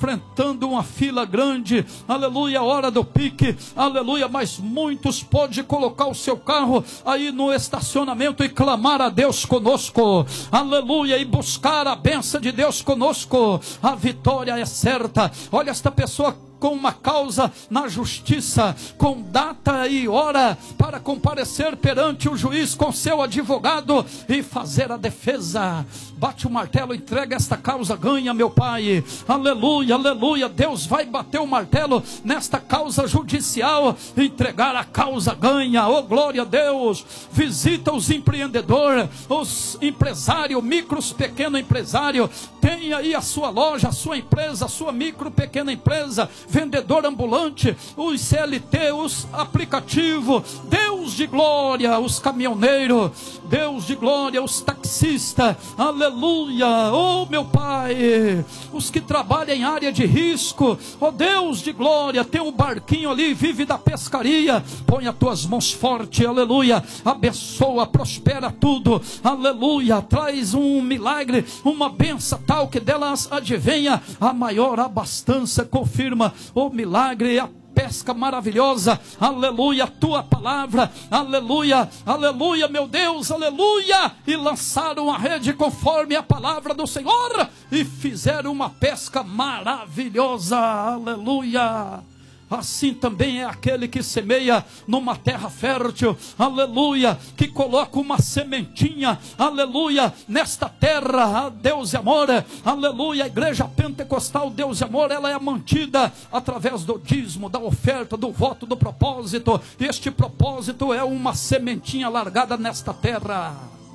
enfrentando uma fila grande, aleluia, hora do pique, aleluia, mas muitos podem colocar o seu carro aí no estacionamento e clamar a Deus conosco, aleluia, e buscar a bênção de Deus conosco. A vitória é certa. Olha esta pessoa com uma causa na justiça, com data e hora para comparecer perante o juiz com seu advogado e fazer a defesa. Bate o martelo, entrega esta causa, ganha, meu Pai, aleluia, aleluia. Deus vai bater o martelo nesta causa judicial, entregar a causa, ganha, oh glória a Deus. Visita os empreendedores, os empresários, micros, pequeno empresário, tem aí a sua loja, a sua empresa, a sua micro, pequena empresa, vendedor ambulante, os CLT, os aplicativos, Deus de glória, os caminhoneiros, Deus de glória, os taxistas, aleluia, oh meu Pai, os que trabalham em área de risco, oh Deus de glória, tem um barquinho ali, vive da pescaria, põe as tuas mãos fortes, aleluia, abençoa, prospera tudo, aleluia, traz um milagre, uma benção tal que delas advenha a maior abastança, confirma o milagre, a pesca maravilhosa, aleluia, a tua palavra, aleluia, aleluia, meu Deus, aleluia, e lançaram a rede conforme a palavra do Senhor, e fizeram uma pesca maravilhosa, aleluia. Assim também é aquele que semeia numa terra fértil, aleluia, que coloca uma sementinha, aleluia, nesta terra, Deus e amor, aleluia. A igreja pentecostal, Deus e amor, ela é mantida através do dízimo, da oferta, do voto, do propósito. Este propósito é uma sementinha largada nesta terra.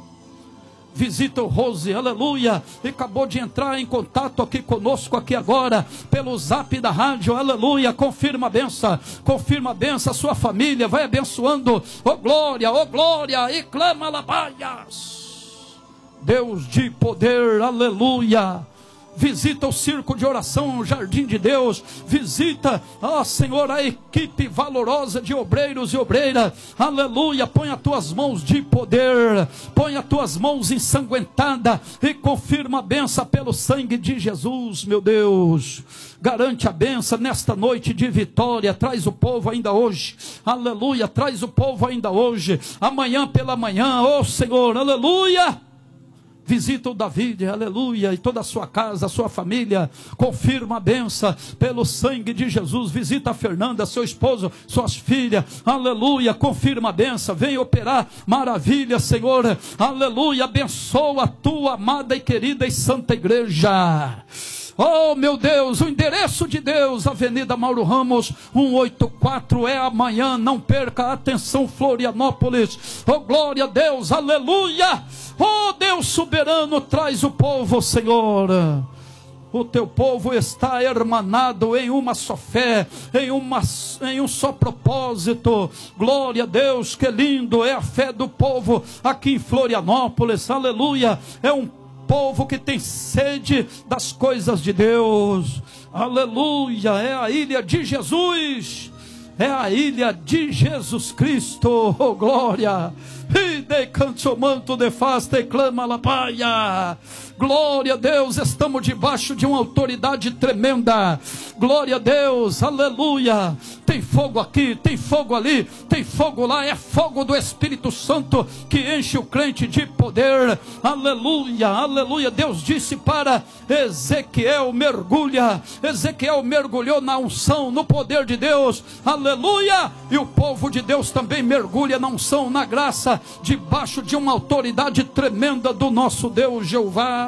Visita o Rose, aleluia, e acabou de entrar em contato aqui conosco, aqui agora, pelo zap da rádio, aleluia, confirma a benção, a sua família, vai abençoando, oh glória, e clama labaias, Deus de poder, aleluia. Visita o circo de oração, o jardim de Deus. Visita, Senhor, a equipe valorosa de obreiros e obreiras. Aleluia, põe as tuas mãos de poder, põe as tuas mãos ensanguentadas e confirma a benção pelo sangue de Jesus, meu Deus. Garante a benção nesta noite de vitória. Traz o povo ainda hoje, aleluia, traz o povo ainda hoje, amanhã pela manhã, oh Senhor, aleluia. Visita o David, aleluia, e toda a sua casa, a sua família, confirma a benção pelo sangue de Jesus. Visita a Fernanda, seu esposo, suas filhas, aleluia, confirma a benção, vem operar maravilha, Senhor, aleluia, abençoa a tua amada e querida e santa igreja. Oh meu Deus, o endereço de Deus, Avenida Mauro Ramos 184, é amanhã, não perca, atenção Florianópolis, oh glória a Deus, aleluia, oh Deus soberano, traz o povo, Senhor. O teu povo está hermanado em uma só fé, em um só propósito. Glória a Deus, que lindo é a fé do povo aqui em Florianópolis, aleluia, é um povo que tem sede das coisas de Deus, aleluia, é a ilha de Jesus, é a ilha de Jesus Cristo, oh glória, e de canto manto de fasta e clama la paia. Glória a Deus, estamos debaixo de uma autoridade tremenda. Glória a Deus, aleluia. Tem fogo aqui, tem fogo ali, tem fogo lá. É fogo do Espírito Santo que enche o crente de poder. Aleluia, aleluia. Deus disse para Ezequiel: mergulha. Ezequiel mergulhou na unção, no poder de Deus. Aleluia. E o povo de Deus também mergulha na unção, na graça, debaixo de uma autoridade tremenda do nosso Deus Jeová.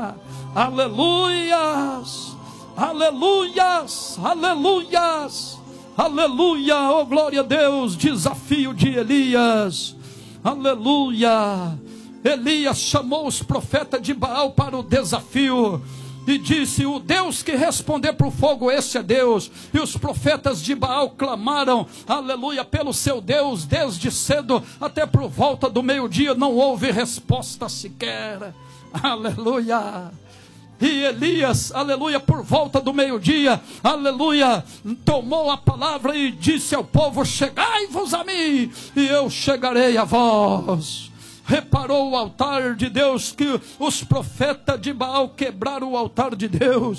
Aleluias, aleluias, aleluias, aleluia, oh glória a Deus. Desafio de Elias, aleluia. Elias chamou os profetas de Baal para o desafio e disse: o Deus que responder para o fogo, esse é Deus. E os profetas de Baal clamaram, aleluia, pelo seu Deus desde cedo até por volta do meio-dia, não houve resposta sequer. Aleluia. E Elias, aleluia, por volta do meio-dia, aleluia, tomou a palavra e disse ao povo: chegai-vos a mim e eu chegarei a vós. Reparou o altar de Deus, que os profetas de Baal quebraram o altar de Deus.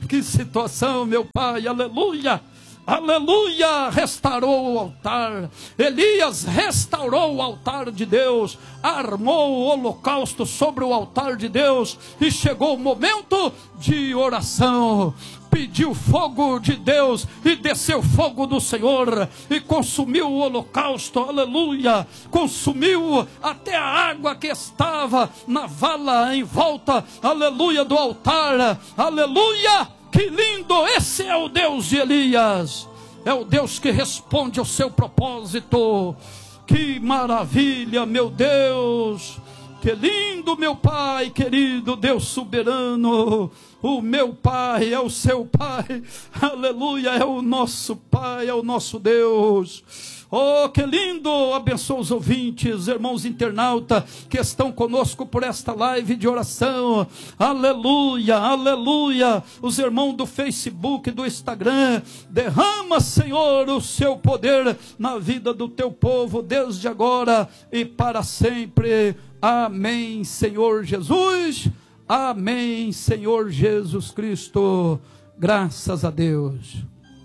Que situação, meu Pai, aleluia. Aleluia, restaurou o altar. Elias restaurou o altar de Deus, armou o holocausto sobre o altar de Deus, e chegou o momento de oração. Pediu fogo de Deus, e desceu fogo do Senhor, e consumiu o holocausto, aleluia, consumiu até a água que estava na vala em volta, aleluia, do altar, aleluia. Que lindo, esse é o Deus de Elias, é o Deus que responde ao seu propósito. Que maravilha, meu Deus, que lindo, meu Pai querido, Deus soberano. O meu Pai é o seu Pai, aleluia, é o nosso Pai, é o nosso Deus. Oh, que lindo, abençoa os ouvintes, irmãos internautas que estão conosco por esta live de oração, aleluia, aleluia, os irmãos do Facebook, do Instagram, derrama, Senhor, o seu poder na vida do teu povo, desde agora e para sempre, amém, Senhor Jesus, amém, Senhor Jesus Cristo, graças a Deus.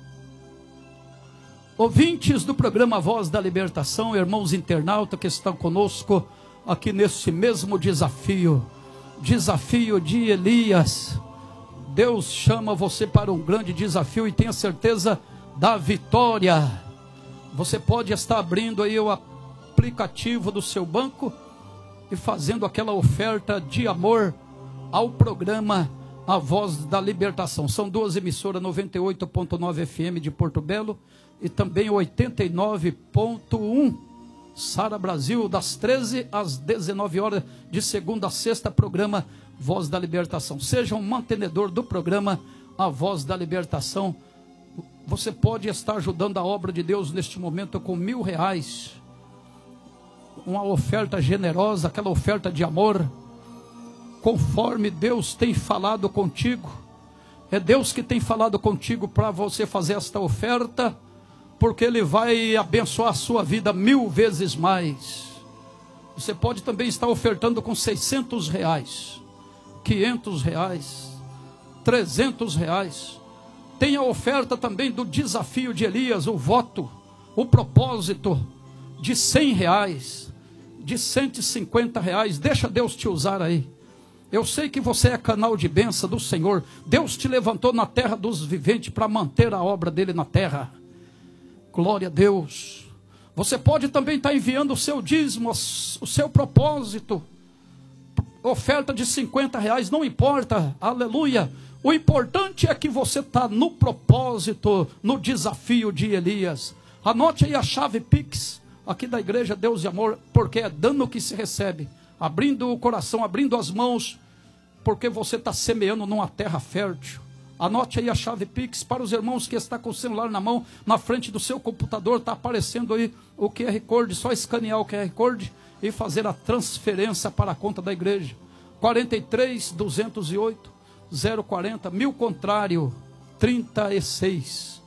Ouvintes do programa Voz da Libertação, irmãos internautas que estão conosco aqui nesse mesmo desafio de Elias. Deus chama você para um grande desafio e tenha certeza da vitória. Você pode estar abrindo aí o aplicativo do seu banco e fazendo aquela oferta de amor ao programa A Voz da Libertação. São duas emissoras, 98.9 FM de Porto Belo e também 89.1 Sara Brasil, das 13 às 19 horas, de segunda a sexta, programa Voz da Libertação. Seja um mantenedor do programa A Voz da Libertação. Você pode estar ajudando a obra de Deus neste momento com R$1.000, uma oferta generosa, aquela oferta de amor, conforme Deus tem falado contigo. É Deus que tem falado contigo para você fazer esta oferta, porque Ele vai abençoar a sua vida 1000 vezes mais. Você pode também estar ofertando com R$600, R$500, R$300. Tem a oferta também do desafio de Elias, o voto, o propósito de R$100, de R$150. Deixa Deus te usar aí. Eu sei que você é canal de bênção do Senhor. Deus te levantou na terra dos viventes para manter a obra dele na terra. Glória a Deus. Você pode também estar enviando o seu dízimo, o seu propósito. Oferta de R$50, não importa, aleluia. O importante é que você está no propósito, no desafio de Elias. Anote aí a chave Pix, aqui da Igreja Deus e Amor, porque é dando que se recebe. Abrindo o coração, abrindo as mãos, porque você está semeando numa terra fértil. Anote aí a chave Pix para os irmãos que estão com o celular na mão, na frente do seu computador, está aparecendo aí o QR Code, só escanear o QR Code e fazer a transferência para a conta da igreja. 43 208 040, 1000 contrário 36.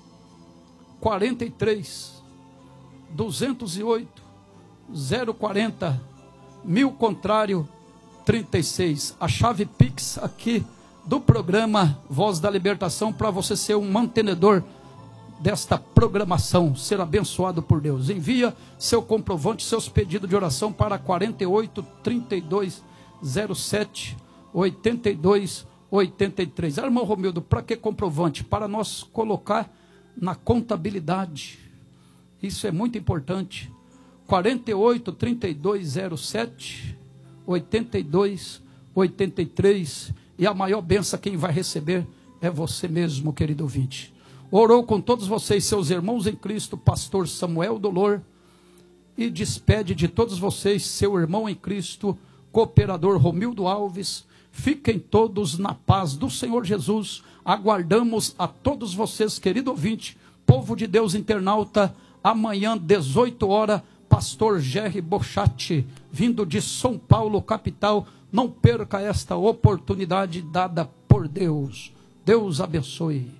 43 208 040, 1000 contrário 36. A chave Pix aqui do programa Voz da Libertação, para você ser um mantenedor desta programação, ser abençoado por Deus. Envia seu comprovante, seus pedidos de oração para 48 32 07 82 83. Irmão Romildo, para que comprovante? Para nós colocar na contabilidade. Isso é muito importante. 48 32 07 82 83. E a maior bênção quem vai receber é você mesmo, querido ouvinte. Orou com todos vocês, seus irmãos em Cristo, pastor Samuel Dolor, e despede de todos vocês, seu irmão em Cristo, cooperador Romildo Alves. Fiquem todos na paz do Senhor Jesus. Aguardamos a todos vocês, querido ouvinte, povo de Deus internauta, amanhã, 18 horas, pastor Jerry Bochatti, vindo de São Paulo, capital. Não perca esta oportunidade dada por Deus. Deus abençoe.